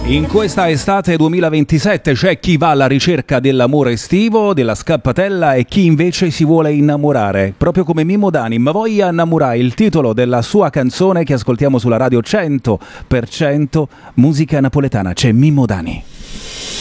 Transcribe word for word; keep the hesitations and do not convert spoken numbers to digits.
In questa estate duemilaventisette c'è chi va alla ricerca dell'amore estivo, della scappatella e chi invece si vuole innamorare, proprio come Mimmo Dani. Ma voglia innamorare, il titolo della sua canzone che ascoltiamo sulla radio cento per cento musica napoletana. C'è Mimmo Dani.